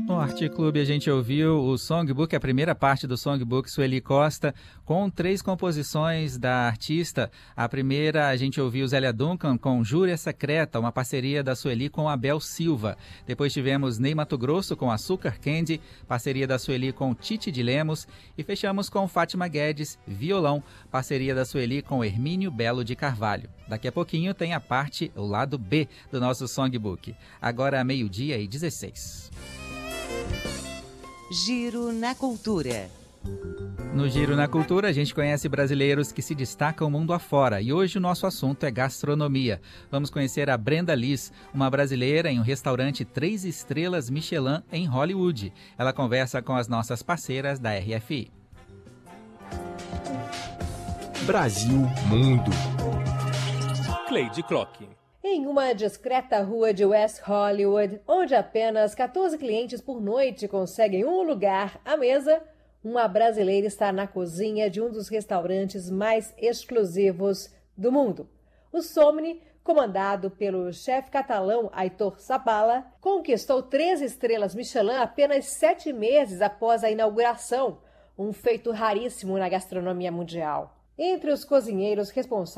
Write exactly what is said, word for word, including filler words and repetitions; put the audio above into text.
No Arte Clube a gente ouviu o Songbook, a primeira parte do Songbook Sueli Costa, com três composições da artista. A primeira a gente ouviu Zélia Duncan com Júria Secreta, uma parceria da Sueli com Abel Silva. Depois tivemos Ney Matogrosso com Açúcar Candy, parceria da Sueli com Tite de Lemos. E fechamos com Fátima Guedes, Violão, parceria da Sueli com Hermínio Belo de Carvalho. Daqui a pouquinho tem a parte, o lado B do nosso Songbook. Agora meio-dia e dezesseis. Giro na Cultura. No Giro na Cultura, a gente conhece brasileiros que se destacam mundo afora e hoje o nosso assunto é gastronomia. Vamos conhecer a Brenda Liz, uma brasileira em um restaurante três estrelas Michelin em Hollywood. Ela conversa com as nossas parceiras da R F I. Brasil Mundo. Cleide Clock. Em uma discreta rua de West Hollywood, onde apenas quatorze clientes por noite conseguem um lugar à mesa, uma brasileira está na cozinha de um dos restaurantes mais exclusivos do mundo. O Somni, comandado pelo chefe catalão Aitor Zabala, conquistou três estrelas Michelin apenas sete meses após a inauguração, um feito raríssimo na gastronomia mundial. Entre os cozinheiros responsáveis